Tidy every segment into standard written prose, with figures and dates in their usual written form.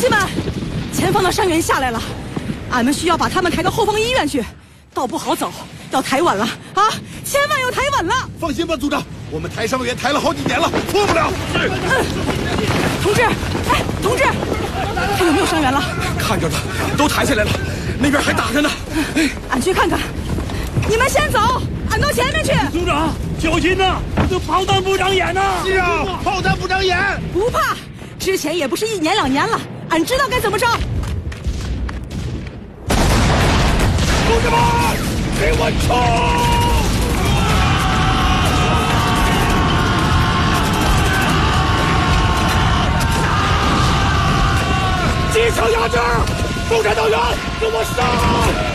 计们，前方的伤员下来了，俺们需要把他们抬到后方医院去，道不好走，要抬稳了啊！千万要抬稳了。 放心吧，组长，我们抬伤员抬了好几年了，错不了。是。 同志，哎，同志，看有没有伤员了？ 看着了，都抬下来了，那边还打着呢。 俺去看看。你们先走，俺到前面去。 组长，小心呐，这炮弹不长眼呐！ 是啊，炮弹不长眼。 不怕，之前也不是1年2年了，俺知道该怎么着。 同志们，给我冲！机枪压制，共产党员，跟我上！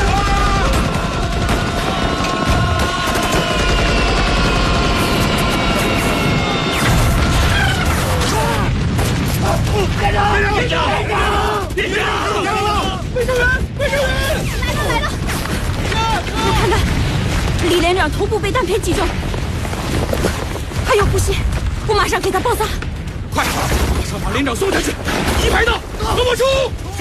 连长！连长！连长！卫生员！卫生员！ 来了！我看看，李连长头部被弹片击中，还有呼吸，我马上给他包扎。 快，马上把连长送下去！一排的，跟我出！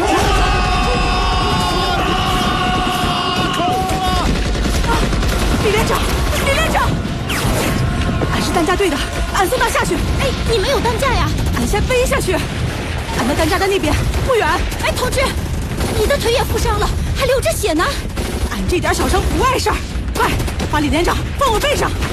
李连长，李连长，俺是担架队的，俺送他下去。 哎，你们有担架呀？ 俺先背下去。俺的担架在那边，不远。 哎，同志，你的腿也负伤了，还流着血呢。 俺这点小伤不碍事儿。快，把李连长放我背上。